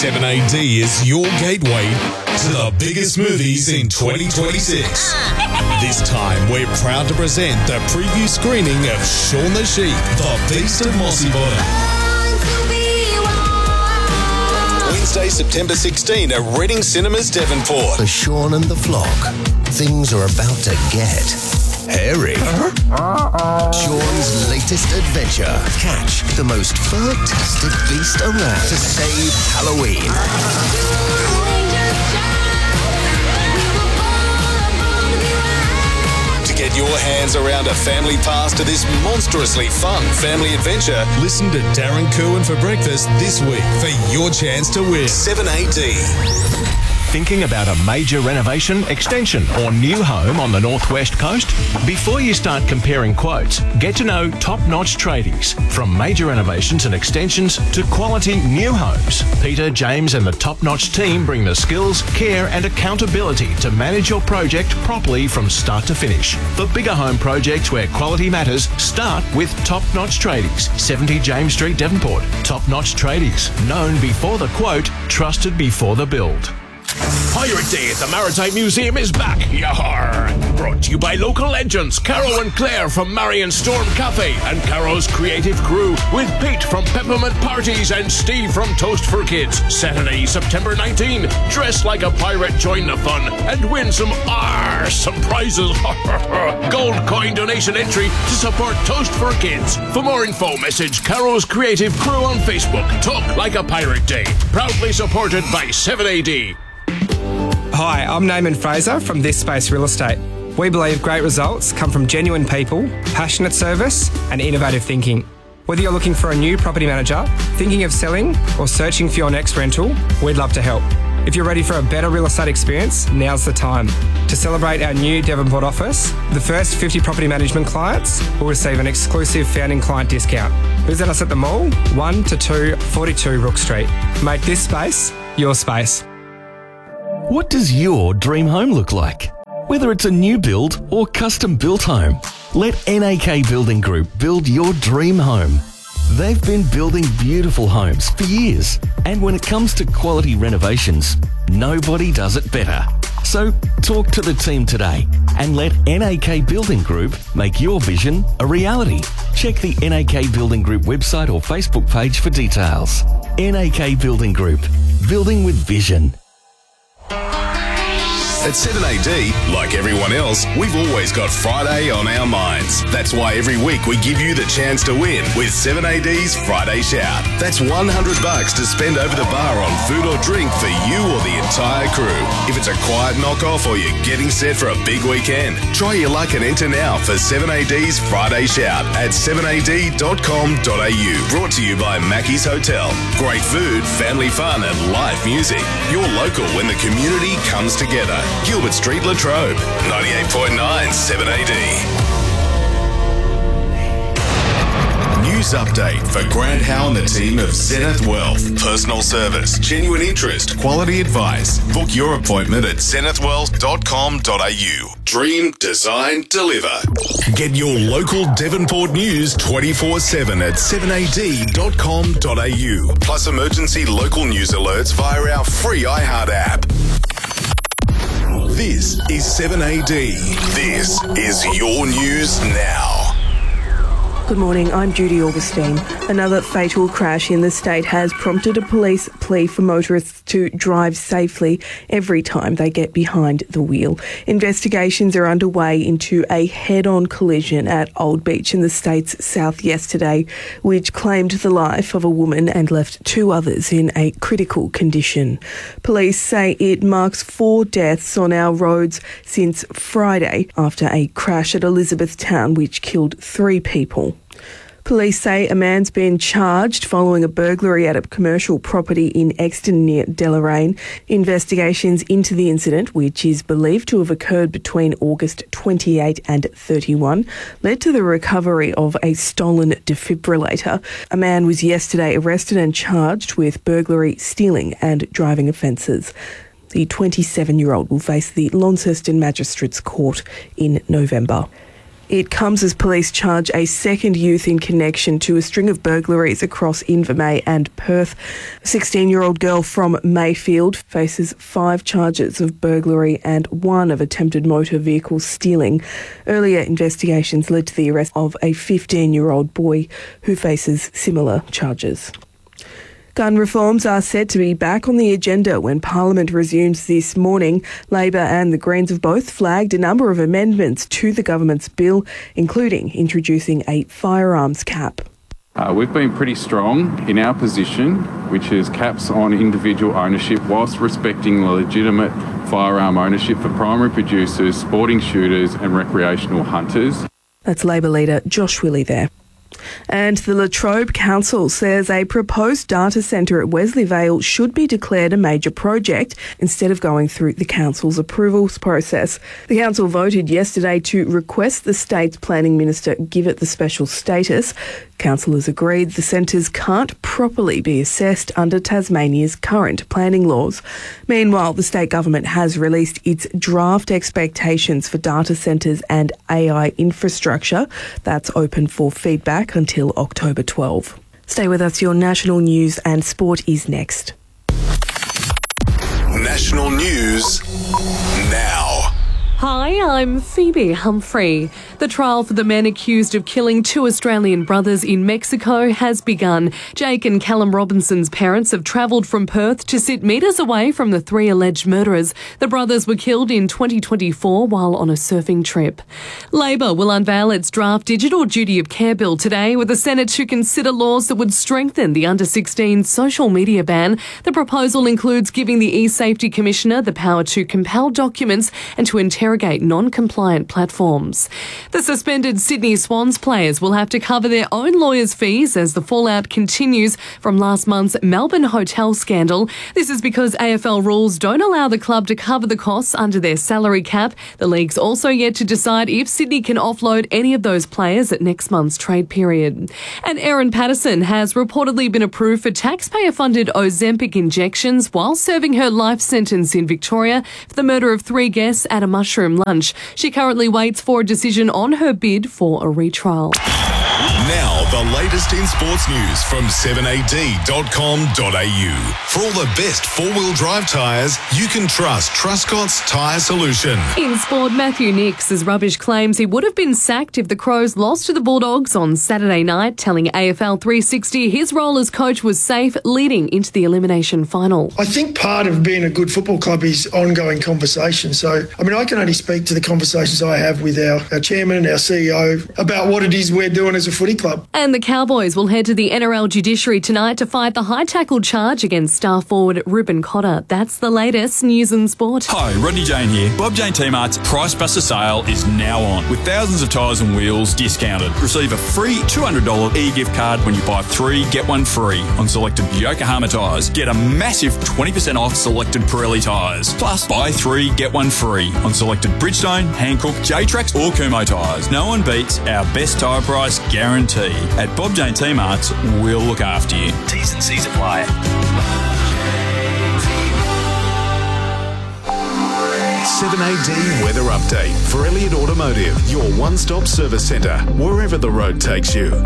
7AD is your gateway to the biggest movies in 2026. This time, we're proud to present the preview screening of Shaun the Sheep, The Beast of Mossy Bottom. Wednesday, September 16 at Reading Cinemas, Devonport. For Shaun and the flock, things are about to get hairy. Shaun's latest adventure. Catch the most fantastic beast around to save Halloween. To get your hands around a family pass to this monstrously fun family adventure, listen to Darren Kerwin for breakfast this week for your chance to win 7AD. Thinking about a major renovation, extension or new home on the Northwest Coast? Before you start comparing quotes, get to know top-notch tradies. From major renovations and extensions to quality new homes, Peter, James and the top-notch team bring the skills, care and accountability to manage your project properly from start to finish. For bigger home projects where quality matters, start with top-notch tradies. 70 James Street, Devonport. Top-notch tradies. Known before the quote, trusted before the build. Pirate Day at the Maritime Museum is back, yahar! Brought to you by local legends Caro and Claire from Marion Storm Cafe and Caro's creative crew with Pete from Peppermint Parties and Steve from Toast for Kids. Saturday, September 19. Dress like a pirate, join the fun and win some prizes. Gold coin donation entry to support Toast for Kids. For more info, message Caro's creative crew on Facebook. Talk like a Pirate Day. Proudly supported by 7AD. Hi, I'm Naaman Fraser from This Space Real Estate. We believe great results come from genuine people, passionate service and innovative thinking. Whether you're looking for a new property manager, thinking of selling or searching for your next rental, we'd love to help. If you're ready for a better real estate experience, now's the time. To celebrate our new Devonport office, the first 50 property management clients will receive an exclusive founding client discount. Visit us at the mall, 1 to 2 42 Rook Street. Make this space your space. What does your dream home look like? Whether it's a new build or custom built home, let NAK Building Group build your dream home. They've been building beautiful homes for years, and when it comes to quality renovations, nobody does it better. So talk to the team today and let NAK Building Group make your vision a reality. Check the NAK Building Group website or Facebook page for details. NAK Building Group, building with vision. At 7AD, like everyone else, we've always got Friday on our minds. That's why every week we give you the chance to win with 7AD's Friday Shout. That's $100 to spend over the bar on food or drink for you or the entire crew. If it's a quiet knock-off or you're getting set for a big weekend, try your luck and enter now for 7AD's Friday Shout at 7ad.com.au. Brought to you by Mackey's Hotel. Great food, family fun and live music. You're local when the community comes together. Gilbert Street, Latrobe, 98.9 7AD. News update for Grant Howe and the team of Zenith Wealth. Personal service, genuine interest, quality advice. Book your appointment at zenithwealth.com.au. Dream, design, deliver. Get your local Devonport news 24/7 at 7ad.com.au. Plus emergency local news alerts via our free iHeart app. This is 7AD. This is your news now. Good morning, I'm Judy Augustine. Another fatal crash in the state has prompted a police plea for motorists to drive safely every time they get behind the wheel. Investigations are underway into a head-on collision at Old Beach in the state's south yesterday, which claimed the life of a woman and left 2 others in a critical condition. Police say it marks 4 deaths on our roads since Friday after a crash at Elizabethtown which killed 3 people. Police say a man's been charged following a burglary at a commercial property in Exton near Deloraine. Investigations into the incident, which is believed to have occurred between August 28 and 31, led to the recovery of a stolen defibrillator. A man was yesterday arrested and charged with burglary, stealing and driving offences. The 27-year-old will face the Launceston Magistrates Court in November. It comes as police charge a second youth in connection to a string of burglaries across Invermay and Perth. A 16-year-old girl from Mayfield faces 5 charges of burglary and 1 of attempted motor vehicle stealing. Earlier investigations led to the arrest of a 15-year-old boy who faces similar charges. Gun reforms are set to be back on the agenda when Parliament resumes this morning. Labor and the Greens have both flagged a number of amendments to the government's bill, including introducing a firearms cap. We've been pretty strong in our position, which is caps on individual ownership whilst respecting the legitimate firearm ownership for primary producers, sporting shooters and recreational hunters. That's Labor leader Josh Willey there. And the La Trobe Council says a proposed data centre at Wesley Vale should be declared a major project instead of going through the council's approvals process. The council voted yesterday to request the state's planning minister give it the special status. Councillors agreed the centres can't properly be assessed under Tasmania's current planning laws. Meanwhile, the state government has released its draft expectations for data centres and AI infrastructure. That's open for feedback until October 12. Stay with us. Your national news and sport is next. National news now. Hi, I'm Phoebe Humphrey. The trial for the men accused of killing 2 Australian brothers in Mexico has begun. Jake and Callum Robinson's parents have travelled from Perth to sit metres away from the 3 alleged murderers. The brothers were killed in 2024 while on a surfing trip. Labor will unveil its draft digital duty of care bill today, with the Senate to consider laws that would strengthen the under-16 social media ban. The proposal includes giving the eSafety Commissioner the power to compel documents and to interrogate non-compliant platforms. The suspended Sydney Swans players will have to cover their own lawyers' fees as the fallout continues from last month's Melbourne hotel scandal. This is because AFL rules don't allow the club to cover the costs under their salary cap. The league's also yet to decide if Sydney can offload any of those players at next month's trade period. And Erin Patterson has reportedly been approved for taxpayer-funded Ozempic injections while serving her life sentence in Victoria for the murder of 3 guests at a mushroom lunch. She currently waits for a decision on her bid for a retrial. Now, the latest in sports news from 7ad.com.au. For all the best four-wheel drive tyres, you can trust Truscott's Tyre Solution. In sport, Matthew Nix's rubbish claims he would have been sacked if the Crows lost to the Bulldogs on Saturday night, telling AFL 360 his role as coach was safe leading into the elimination final. I think part of being a good football club is ongoing conversation. So, I can only speak to the conversations I have with our chairman and our CEO about what it is we're doing as a footy club. And the Cowboys will head to the NRL judiciary tonight to fight the high tackle charge against star forward Ruben Cotter. That's the latest news and sport. Hi, Rodney Jane here. Bob Jane T-Mart's Price Buster sale is now on, with thousands of tyres and wheels discounted. Receive a free $200 e-gift card when you buy 3, get 1 free on selected Yokohama tyres. Get a massive 20% off selected Pirelli tyres. Plus, buy 3, get 1 free on selected Bridgestone, Hankook, J-Trax or Kumho tyres. No one beats our best tyre price guarantee. At Bob Jane T-Mart's, we'll look after you. T's and C's apply. 7AD Weather Update for Elliott Automotive, your one-stop service centre, wherever the road takes you.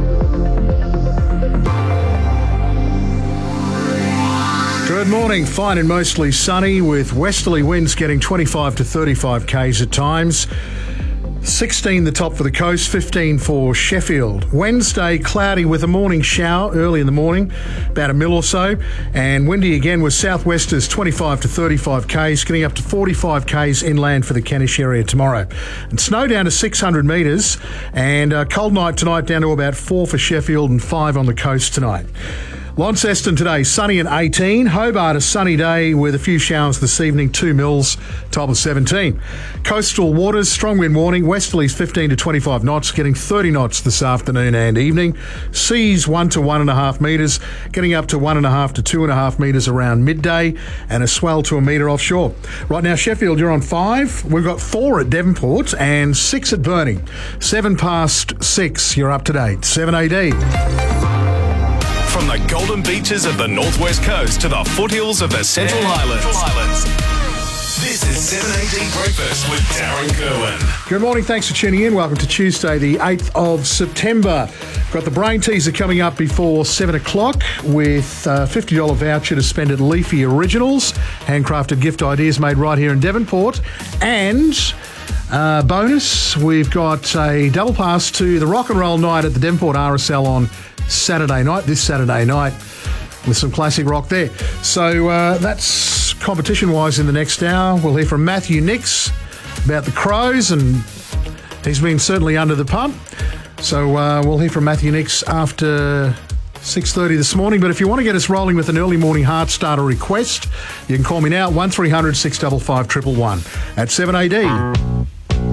Good morning. Fine and mostly sunny with westerly winds getting 25 to 35 k's at times. 16 the top for the coast, 15 for Sheffield. Wednesday, cloudy with a morning shower early in the morning, about a mil or so, and windy again with southwesters 25 to 35 k's, getting up to 45 k's inland for the Kentish area tomorrow. And snow down to 600 metres, and a cold night tonight down to about 4 for Sheffield and 5 on the coast tonight. Launceston today, sunny and 18. Hobart, a sunny day with a few showers this evening, 2 mils, top of 17. Coastal waters, strong wind warning, westerlies 15 to 25 knots, getting 30 knots this afternoon and evening. Seas 1 to 1.5 metres, getting up to 1.5 to 2.5 metres around midday, and a swell to a metre offshore. Right now, Sheffield, you're on 5. We've got 4 at Devonport and 6 at Burnie. 7 past 6, you're up to date. 7AD. From the golden beaches of the northwest coast to the foothills of the Central Highlands. This is 7AD Breakfast with Darren Kerwin. Good morning, thanks for tuning in. Welcome to Tuesday, the 8th of September. Got the brain teaser coming up before 7 o'clock with a $50 voucher to spend at Leafy Originals. Handcrafted gift ideas made right here in Devonport. And bonus, we've got a double pass to the rock and roll night at the Devonport RSL on this Saturday night, with some classic rock there. So that's competition-wise in the next hour. We'll hear from Matthew Nix about the Crows, and he's been certainly under the pump. So we'll hear from Matthew Nix after 6:30 this morning. But if you want to get us rolling with an early morning heart starter request, you can call me now, 1300 655 111 at 7AD.